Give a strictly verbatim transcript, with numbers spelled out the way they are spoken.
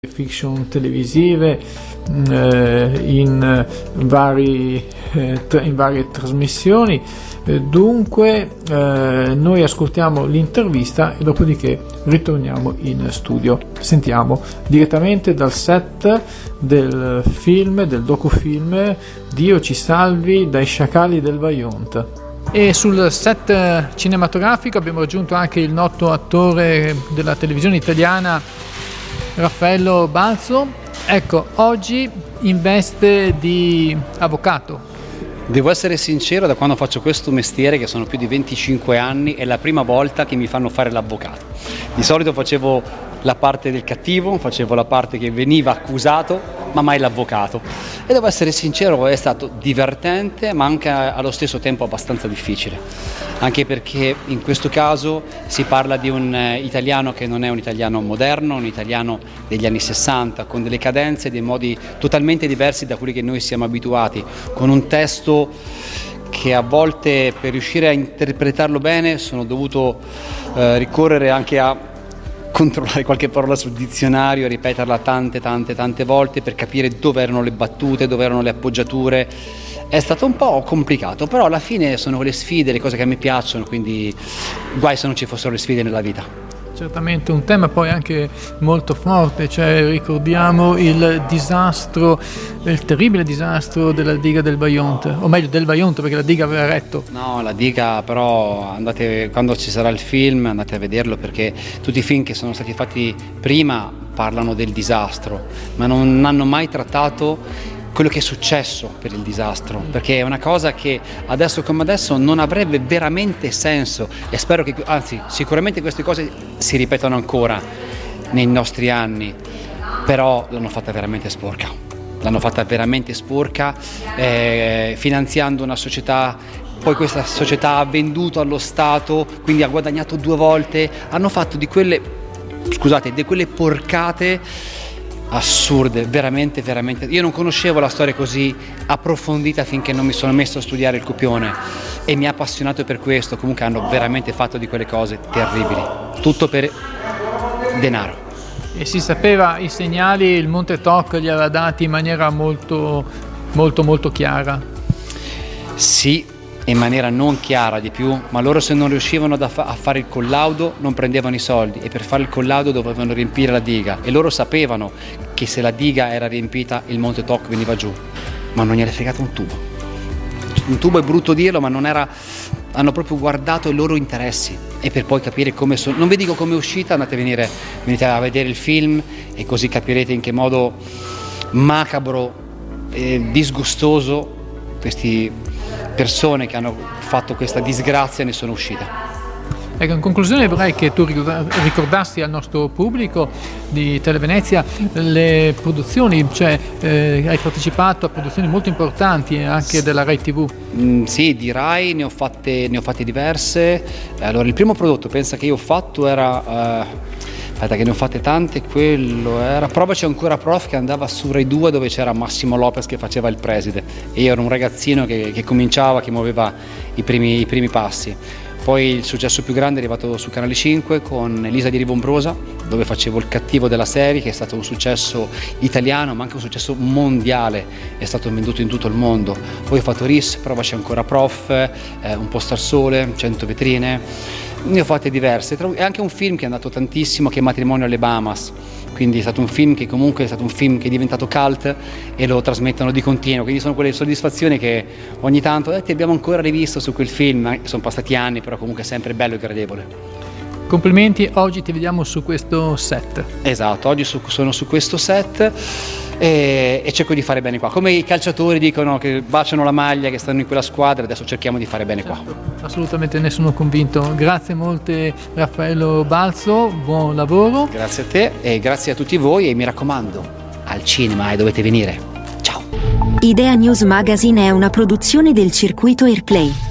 fiction televisive eh, in, vari, eh, tra, in varie trasmissioni. Eh, dunque eh, noi ascoltiamo l'intervista e dopodiché ritorniamo in studio. Sentiamo direttamente dal set del film, del docufilm Dio ci salvi dai sciacalli del Vajont. E sul set cinematografico abbiamo raggiunto anche il noto attore della televisione italiana Raffaello Balzo. Ecco, oggi in veste di avvocato. Devo essere sincero, da quando faccio questo mestiere, che sono più di venticinque anni, è la prima volta che mi fanno fare l'avvocato. Di solito facevo la parte del cattivo, facevo la parte che veniva accusato, ma mai l'avvocato. E devo essere sincero, è stato divertente, ma anche allo stesso tempo abbastanza difficile. Anche perché in questo caso si parla di un italiano che non è un italiano moderno, un italiano degli anni sessanta, con delle cadenze e dei modi totalmente diversi da quelli che noi siamo abituati, con un testo che a volte, per riuscire a interpretarlo bene, sono dovuto eh, ricorrere anche a controllare qualche parola sul dizionario, ripeterla tante tante tante volte per capire dove erano le battute, dove erano le appoggiature. È stato un po' complicato, però alla fine sono le sfide, le cose che a me piacciono, quindi guai se non ci fossero le sfide nella vita. Certamente un tema poi anche molto forte, cioè ricordiamo il disastro, il terribile disastro della diga del Vajont, o meglio del Vajont, perché la diga aveva retto. No, la diga però, andate, quando ci sarà il film andate a vederlo, perché tutti i film che sono stati fatti prima parlano del disastro, ma non hanno mai trattato quello che è successo per il disastro, perché è una cosa che adesso come adesso non avrebbe veramente senso, e spero che, anzi sicuramente queste cose si ripetono ancora nei nostri anni, però l'hanno fatta veramente sporca, l'hanno fatta veramente sporca, eh, finanziando una società. Poi questa società ha venduto allo Stato, quindi ha guadagnato due volte, hanno fatto di quelle, scusate, di quelle porcate assurde, veramente, veramente. Io non conoscevo la storia così approfondita finché non mi sono messo a studiare il copione, e mi ha appassionato per questo. Comunque hanno veramente fatto di quelle cose terribili, tutto per denaro. E si sapeva i segnali, il Monte Toc li aveva dati in maniera molto, molto, molto chiara. Sì, in maniera non chiara di più, ma loro, se non riuscivano a fare il collaudo, non prendevano i soldi, e per fare il collaudo dovevano riempire la diga, e loro sapevano che se la diga era riempita il Monte Toc veniva giù, ma non gliene è fregato un tubo. Un tubo è brutto dirlo, ma non era, hanno proprio guardato i loro interessi, e per poi capire come sono. Non vi dico come è uscita, andate a venire, venite a vedere il film e così capirete in che modo macabro e disgustoso questi persone che hanno fatto questa disgrazia ne sono uscite. Ecco, in conclusione vorrei che tu ricordassi al nostro pubblico di Televenezia le produzioni, cioè eh, hai partecipato a produzioni molto importanti anche della Rai tivù. Mm, sì, di Rai ne ho fatte, ne ho fatte diverse. Allora, il primo prodotto, pensa, che io ho fatto era... Uh, Aspetta, che ne ho fatte tante, quello era Provaci ancora prof, che andava su Rai due, dove c'era Massimo Lopez che faceva il preside, e io ero un ragazzino che, che cominciava, che muoveva i primi, i primi passi. Poi il successo più grande è arrivato su Canale cinque con Elisa di Rivombrosa, dove facevo il cattivo della serie, che è stato un successo italiano ma anche un successo mondiale, è stato venduto in tutto il mondo. Poi ho fatto Ris, Provaci ancora prof, eh, Un posto al sole, cento vetrine. Ne ho fatte diverse, e anche un film che è andato tantissimo, che è Matrimonio alle Bahamas, quindi è stato un film che comunque è stato un film che è diventato cult e lo trasmettono di continuo, quindi sono quelle soddisfazioni che ogni tanto eh, ti abbiamo ancora rivisto su quel film, sono passati anni, però comunque è sempre bello e gradevole. Complimenti, oggi ti vediamo su questo set. Esatto, oggi su, sono su questo set e, e cerco di fare bene qua. Come i calciatori dicono che baciano la maglia, che stanno in quella squadra, adesso cerchiamo di fare bene, certo, qua. Assolutamente, ne sono convinto. Grazie molte Raffaello Balzo, buon lavoro. Grazie a te e grazie a tutti voi, e mi raccomando, al cinema, e dovete venire. Ciao. Idea News Magazine è una produzione del circuito Airplay.